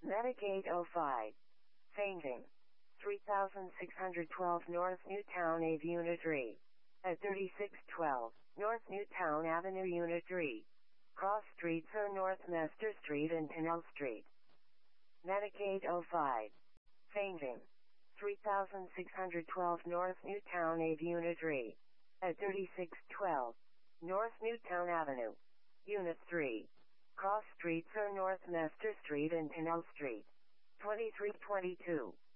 Medicaid 05. Fainting. 3612 North Newtown Ave Unit 3. At 3612 North Newtown Avenue Unit 3. Cross streets are North Mester Street and Pinnell Street. Medicaid 05. Fainting. 3612 North Newtown Ave Unit 3. At 3612 North Newtown Avenue. Unit 3. Cross streets are North Mester Street and Pinnell Street. 2322.